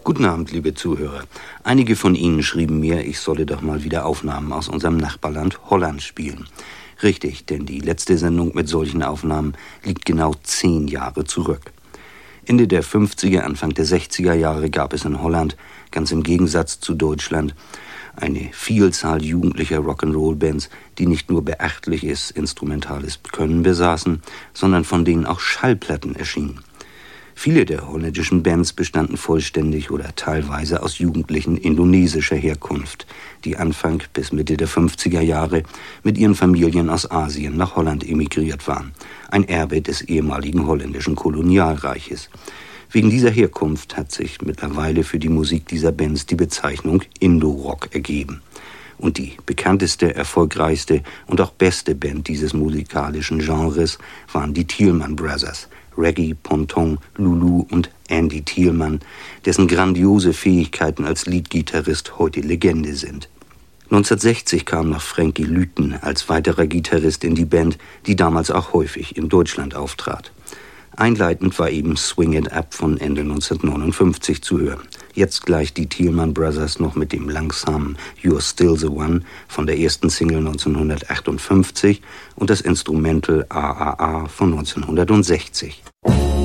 Guten Abend, liebe Zuhörer. Einige von Ihnen schrieben mir, ich solle doch mal wieder Aufnahmen aus unserem Nachbarland Holland spielen. Richtig, denn die letzte Sendung mit solchen Aufnahmen liegt genau 10 Jahre zurück. Ende der 50er, Anfang der 60er Jahre gab es in Holland, ganz im Gegensatz zu Deutschland, eine Vielzahl jugendlicher Rock'n'Roll-Bands, die nicht nur beachtliches instrumentales Können besaßen, sondern von denen auch Schallplatten erschienen. Viele der holländischen Bands bestanden vollständig oder teilweise aus Jugendlichen indonesischer Herkunft, die Anfang bis Mitte der 50er Jahre mit ihren Familien aus Asien nach Holland emigriert waren. Ein Erbe des ehemaligen holländischen Kolonialreiches. Wegen dieser Herkunft hat sich mittlerweile für die Musik dieser Bands die Bezeichnung Indo-Rock ergeben. Und die bekannteste, erfolgreichste und auch beste Band dieses musikalischen Genres waren die Thielman Brothers. Reggie, Ponton, Lulu und Andy Thielman, dessen grandiose Fähigkeiten als Leadgitarrist heute Legende sind. 1960 kam noch Frankie Lüten als weiterer Gitarrist in die Band, die damals auch häufig in Deutschland auftrat. Einleitend war eben Swing It Up von Ende 1959 zu hören. Jetzt gleich die Thielman Brothers noch mit dem langsamen You're Still the One von der ersten Single 1958 und das Instrumental AAA von 1960.